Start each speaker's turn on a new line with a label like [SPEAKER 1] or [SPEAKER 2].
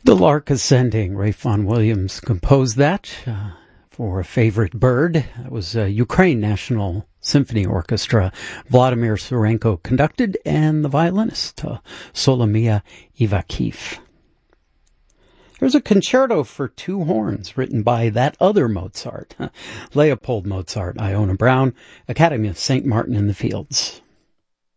[SPEAKER 1] The Lark Ascending, Ralph Vaughan Williams composed that for a favorite bird. That was Ukraine National Symphony Orchestra. Vladimir Surenko conducted, and the violinist, Solomia Ivakhiv. There's a concerto for two horns written by that other Mozart, Leopold Mozart, Iona Brown, Academy of St. Martin in the Fields.